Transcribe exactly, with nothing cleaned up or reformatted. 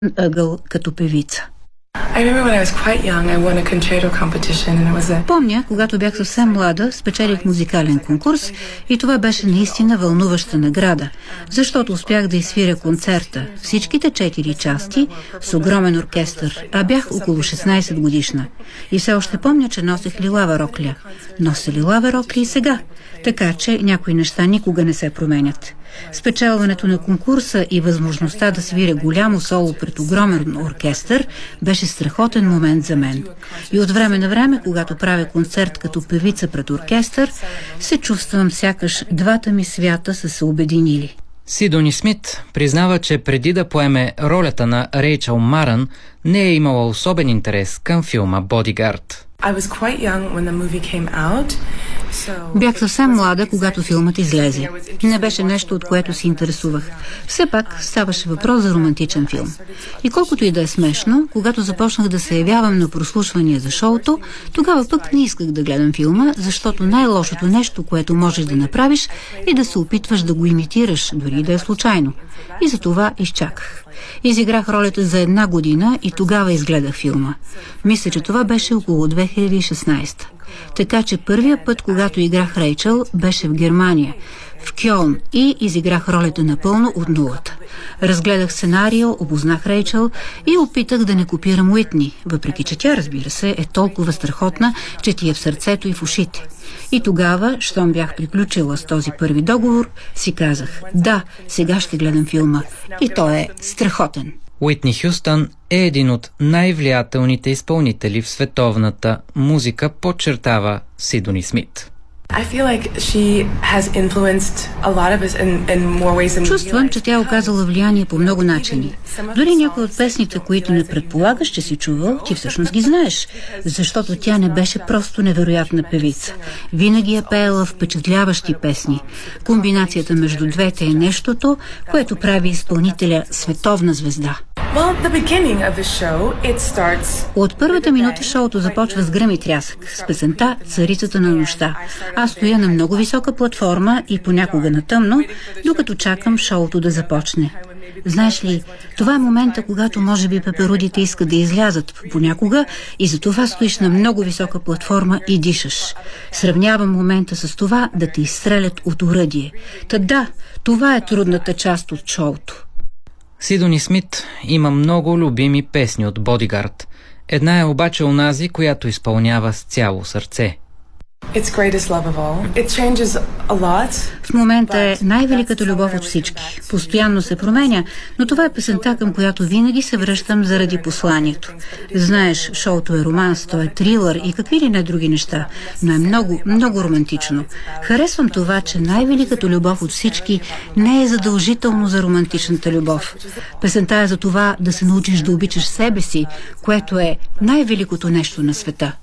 ъгъл като певица. A... Помня, когато бях съвсем млада, спечелих музикален конкурс и това беше наистина вълнуваща награда, защото успях да изсвиря концерта, всичките четири части с огромен оркестър, а бях около шестнайсет годишна. И все още помня, че носех лилава рокля. Нося лилава рокля и сега, така че някои неща никога не се променят. Спечелването на конкурса и възможността да свиря голямо соло пред огромен оркестър беше страхотен момент за мен. И от време на време, когато правя концерт като певица пред оркестър, се чувствам сякаш двата ми свята са се обединили. Сидони Смит признава, че преди да поеме ролята на Рейчъл Марън, не е имала особен интерес към филма «Бодигард». Бях съвсем млада, когато филмът излезе. Не беше нещо, от което се интересувах. Все пак ставаше въпрос за романтичен филм. И колкото и да е смешно, когато започнах да се явявам на прослушвания за шоуто, тогава пък не исках да гледам филма, защото най-лошото нещо, което можеш да направиш, е да се опитваш да го имитираш, дори да е случайно. И за това изчаках. Изиграх ролята за една година и тогава изгледах филма. Мисля, че това беше около две хиляди и шестнайсета. Така че първия път, когато играх Рейчъл, беше в Германия, в Кьолн, и изиграх ролята напълно от нулата. Разгледах сценария, опознах Рейчъл и опитах да не копирам Уитни, въпреки че тя, разбира се, е толкова страхотна, че ти е в сърцето и в ушите. И тогава, щом бях приключила с този първи договор, си казах: да, сега ще гледам филма. И той е страхотен. Уитни Хюстън е един от най-влиятелните изпълнители в световната музика, подчертава Сидони Смит. Чувствам, че тя е оказала влияние по много начини. Дори някои от песните, които не предполагаш, че си чувал, ти всъщност ги знаеш, защото тя не беше просто невероятна певица. Винаги е пеела впечатляващи песни. Комбинацията между двете е нещото, което прави изпълнителя световна звезда. От първата минута шоуто започва с гръм и трясък, с песента «Царицата на нощта». Аз стоя на много висока платформа и понякога на тъмно, докато чакам шоуто да започне. Знаеш ли, това е момента, когато може би пеперудите искат да излязат понякога и затова стоиш на много висока платформа и дишаш. Сравнявам момента с това да те изстрелят от оръдие. Та да, това е трудната част от шоуто. Сидони Смит има много любими песни от Бодигард. Една е обаче онази, която изпълнява с цяло сърце. В момента е най-великата любов от всички. Постоянно се променя, но това е песента, към която винаги се връщам заради посланието. Знаеш, шоуто е романс, то е трилър и какви ли не други неща, но е много, много романтично. Харесвам това, че най-великата любов от всички не е задължително за романтичната любов. Песента е за това да се научиш да обичаш себе си, което е най-великото нещо на света.